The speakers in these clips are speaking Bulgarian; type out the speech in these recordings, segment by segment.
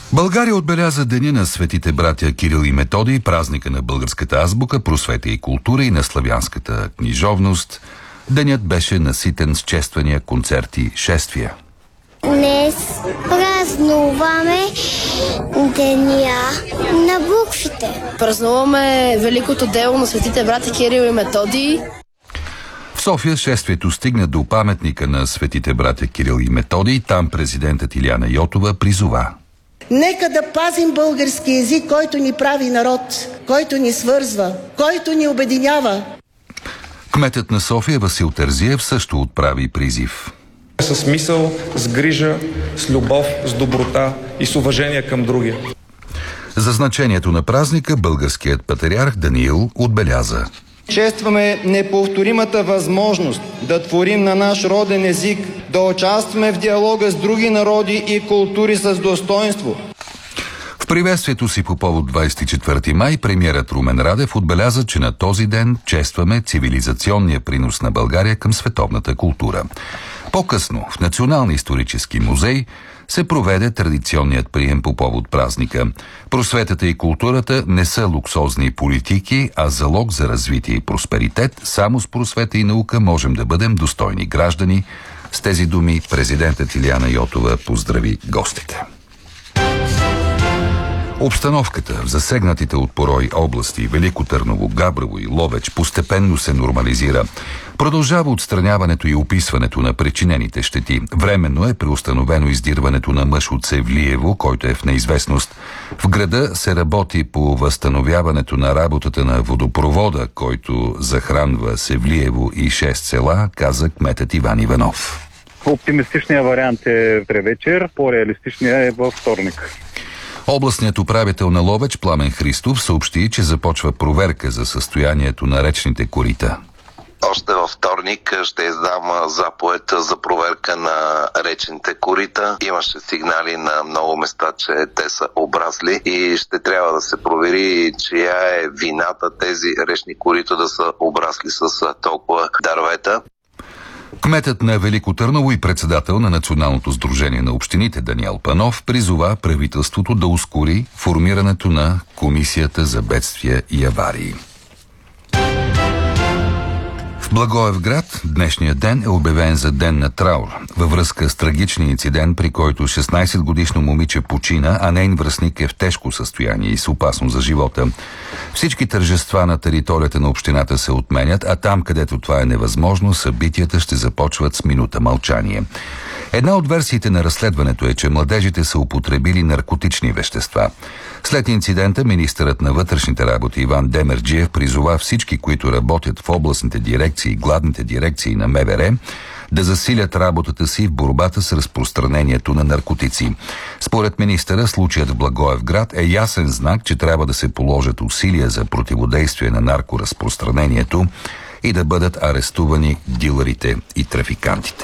България отбеляза Деня на светите братя Кирил и Методий, празника на българската азбука, просвета и култура и на славянската книжовност. Денят беше наситен с чествания, концерти, шествия. Днес празнуваме Деня на буквите. Празнуваме великото дело на светите братя Кирил и Методий. В София шествието стигна до паметника на светите братя Кирил и Методий. Там президентът Илияна Йотова призова: нека да пазим български език, който ни прави народ, който ни свързва, който ни обединява. Кметът на София Васил Терзиев също отправи призив. С мисъл, с грижа, с любов, с доброта и с уважение към другия. За значението на празника българският патриарх Даниил отбеляза: честваме неповторимата възможност да творим на наш роден език, да участваме в диалога с други народи и култури с достоинство. В приветствието си по повод 24 май премиерът Румен Радев отбеляза, че на този ден честваме цивилизационния принос на България към световната култура. По-късно в Националния исторически музей се проведе традиционният прием по повод празника. Просветата и културата не са луксозни политики, а залог за развитие и просперитет. Само с просвета и наука можем да бъдем достойни граждани. С тези думи президентът Илияна Йотова поздрави гостите. Обстановката в засегнатите от порой области Велико Търново, Габрово и Ловеч постепенно се нормализира. Продължава отстраняването и описването на причинените щети. Временно е преустановено издирването на мъж от Севлиево, който е в неизвестност. В града се работи по възстановяването на работата на водопровода, който захранва Севлиево и 6 села, каза кметът Иван Иванов. Оптимистичният вариант е утре вечер, по-реалистичният е във вторник. Областният управител на Ловеч Пламен Христов съобщи, че започва проверка за състоянието на речните корита. Още във вторник ще издам заповед за проверка на речните корита. Имаше сигнали на много места, че те са обрасли и ще трябва да се провери чия е вината тези речни корита да са обрасли с толкова дървета. Кметът на Велико Търново и председател на Националното сдружение на общините Даниел Панов призова правителството да ускори формирането на Комисията за бедствия и аварии. В Благоевград днешният ден е обявен за ден на траур във връзка с трагичния инцидент, при който 16-годишно момиче почина, а нейн връстник е в тежко състояние и с опасност за живота. Всички тържества на територията на общината се отменят, а там, където това е невъзможно, събитията ще започват с минута мълчание. Една от версиите на разследването е, че младежите са употребили наркотични вещества. След инцидента министърът на вътрешните работи Иван Демерджиев призова всички, които работят в областните дирекции и главните дирекции на МВР, да засилят работата си в борбата с разпространението на наркотици. Според министъра, случаят в Благоевград е ясен знак, че трябва да се положат усилия за противодействие на наркоразпространението и да бъдат арестувани дилърите и трафикантите.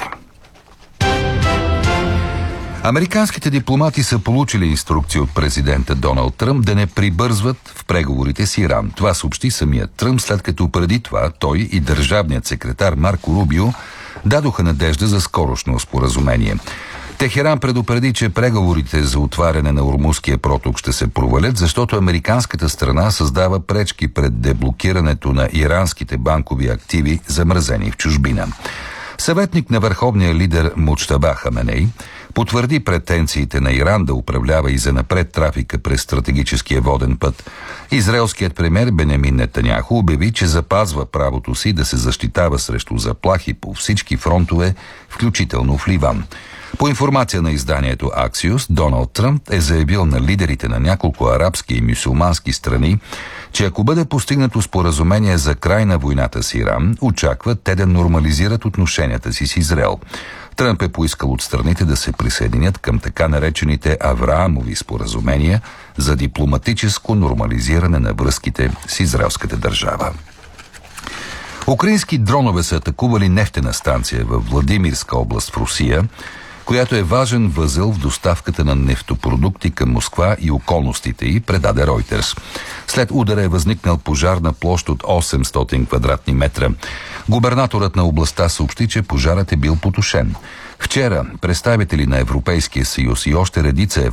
Американските дипломати са получили инструкции от президента Доналд Тръмп да не прибързват в преговорите с Иран. Това съобщи самият Тръмп, след като преди това той и държавният секретар Марко Рубио дадоха надежда за скорошно споразумение. Техеран предупреди, че преговорите за отваряне на Ормузския проток ще се провалят, защото американската страна създава пречки пред деблокирането на иранските банкови активи, замразени в чужбина. Съветник на върховния лидер Муджтаба Хаменей потвърди претенциите на Иран да управлява и занапред трафика през стратегическия воден път. Израелският премиер Бенямин Нетаняху обяви, че запазва правото си да се защитава срещу заплахи по всички фронтове, включително в Ливан. По информация на изданието Axios, Доналд Тръмп е заявил на лидерите на няколко арабски и мюсюлмански страни, че ако бъде постигнато споразумение за край на войната с Иран, очакват те да нормализират отношенията си с Израел. Тръмп е поискал от страните да се присъединят към така наречените Авраамови споразумения за дипломатическо нормализиране на връзките с израелската държава. Украински дронове са атакували нефтена станция в Владимирска област в Русия, която е важен възел в доставката на нефтопродукти към Москва и околностите й, предаде Reuters. След удара е възникнал пожар на площ от 800 квадратни метра. Губернаторът на областта съобщи, че пожарът е бил потушен. Вчера представители на Европейския съюз и още редица